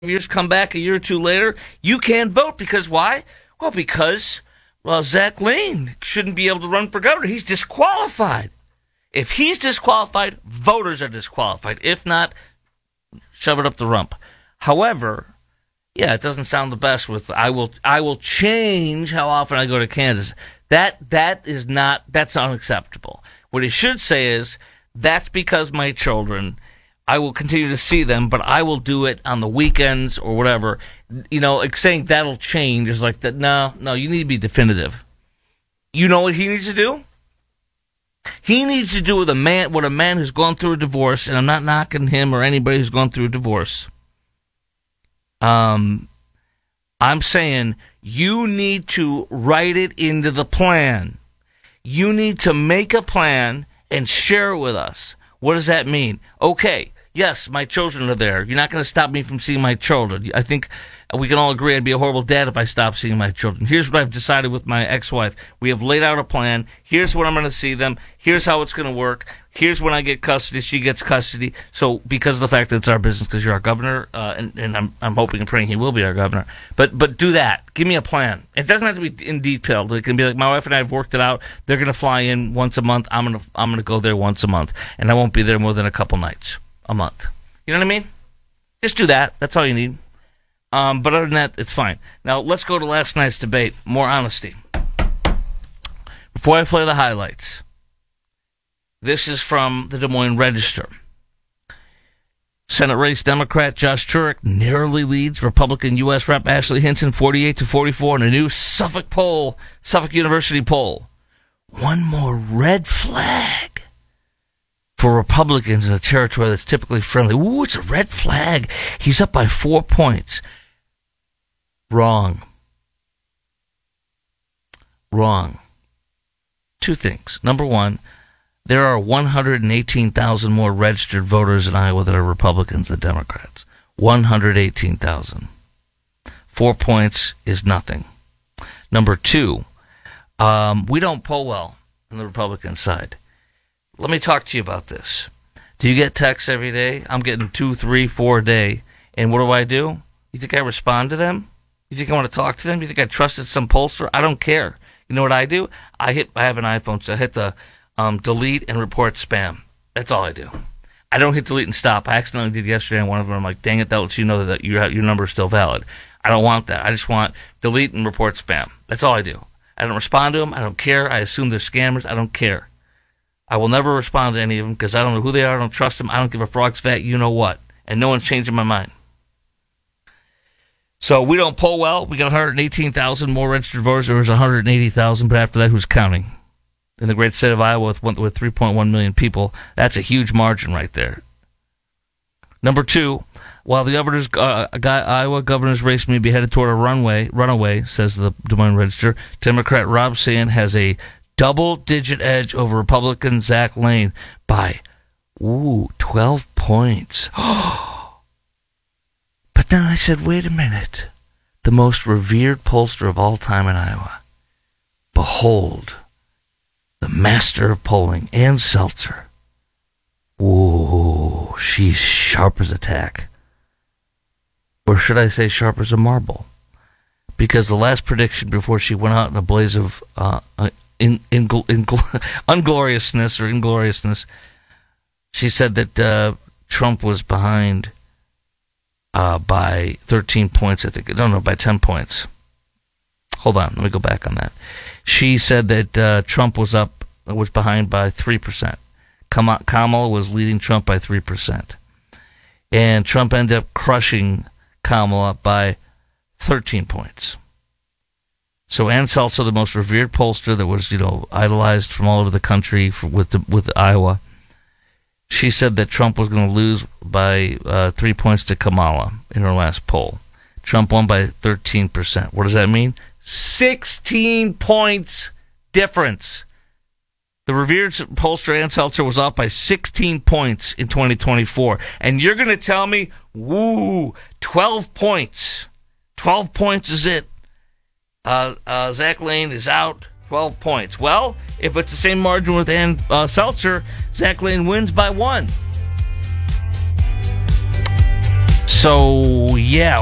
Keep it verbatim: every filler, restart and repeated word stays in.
years, come back a year or two later, you can't vote. Because why? Well, because well, Zach Lane shouldn't be able to run for governor. He's disqualified. If he's disqualified, voters are disqualified. If not, shove it up the rump. However, yeah, it doesn't sound the best with I will I will change how often I go to Kansas. That that is not that's unacceptable. What it should say is that's because my children, I will continue to see them, but I will do it on the weekends or whatever. You know, like saying that'll change is like that. No, no, you need to be definitive. You know what he needs to do? He needs to do with a man, what a man who's gone through a divorce, and I'm not knocking him or anybody who's gone through a divorce. Um, I'm saying you need to write it into the plan. You need to make a plan and share it with us. What does that mean? Okay, yes, my children are there. You're not going to stop me from seeing my children. I think we can all agree I'd be a horrible dad if I stopped seeing my children. Here's what I've decided with my ex-wife. We have laid out a plan. Here's when I'm going to see them. Here's how it's going to work. Here's when I get custody. She gets custody. So because of the fact that it's our business, because you're our governor, uh, and, and I'm, I'm hoping and praying he will be our governor. But but do that. Give me a plan. It doesn't have to be in detail. It can be like my wife and I have worked it out. They're going to fly in once a month. I'm going to I'm going to go there once a month, and I won't be there more than a couple nights a month. You know what I mean? Just do that. That's all you need. Um, but other than that, it's fine. Now, let's go to last night's debate. More honesty. Before I play the highlights, this is from the Des Moines Register. Senate race Democrat Josh Turek narrowly leads Republican U S Rep Ashley Hinson forty-eight to forty-four in a new Suffolk poll, Suffolk University poll. One more red flag for Republicans in a territory that's typically friendly. Ooh, it's a red flag. He's up by four points. Wrong. Wrong. Two things. Number one, there are one hundred eighteen thousand more registered voters in Iowa that are Republicans than Democrats. one hundred eighteen thousand. Four points is nothing. Number two, um, we don't poll well on the Republican side. Let me talk to you about this. Do you get texts every day? I'm getting two, three, four a day. And what do I do? You think I respond to them? You think I want to talk to them? You think I trusted some pollster? I don't care. You know what I do? I hit. I have an iPhone, so I hit the um, delete and report spam. That's all I do. I don't hit delete and stop. I accidentally did yesterday on one of them. I'm like, dang it, that lets you know that your, your number is still valid. I don't want that. I just want delete and report spam. That's all I do. I don't respond to them. I don't care. I assume they're scammers. I don't care. I will never respond to any of them because I don't know who they are. I don't trust them. I don't give a frog's fat you know what. And no one's changing my mind. So we don't poll well. We got one hundred eighteen thousand more registered voters. There was one hundred eighty thousand, but after that, who's counting? In the great state of Iowa with, with three point one million people, that's a huge margin right there. Number two, while the governor's uh, Iowa governor's race may be headed toward a runway, runaway, says the Des Moines Register, Democrat Rob Sand has a double-digit edge over Republican Zach Lane by, ooh, twelve points. But then I said, wait a minute. The most revered pollster of all time in Iowa. Behold, the master of polling, Ann Seltzer. Ooh, she's sharp as a tack. Or should I say sharp as a marble? Because the last prediction before she went out in a blaze of uh, in, in, in, ungloriousness or ingloriousness, she said that uh, Trump was behind uh, by thirteen points, I think. No, no, by ten points. Hold on, let me go back on that. She said that uh, Trump was up, was behind by three percent. Kamala was leading Trump by three percent. And Trump ended up crushing Kamala by thirteen points. So Ann Seltzer, the most revered pollster that was, you know, idolized from all over the country for, with the, with Iowa, she said that Trump was going to lose by uh, three points to Kamala in her last poll. Trump won by thirteen percent. What does that mean? sixteen points difference. The revered pollster Ann Seltzer was off by sixteen points in twenty twenty-four. And you're going to tell me, woo, twelve points. twelve points is it. Uh, uh, Zach Lane is out, twelve points. Well, if it's the same margin with Ann uh, Seltzer, Zach Lane wins by one. So, yeah,